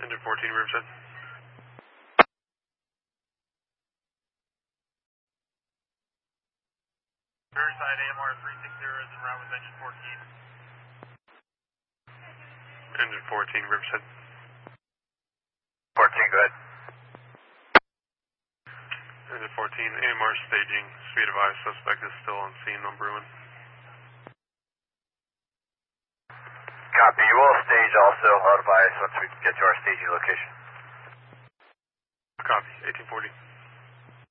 Engine 14, Riverside. Riverside AMR 360 is en route with engine 14. Engine 14, Riverside. 14, go ahead. Engine 14, AMR staging, speed of eye, suspect is still on scene on Bruin. Copy, you will stage also, advise once we get to our staging location. Copy, 1840.